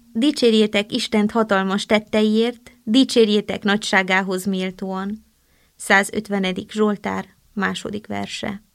Dicsérjétek Istent hatalmas tetteiért, dicsérjétek nagyságához méltóan. 150. Zsoltár, 2. verse.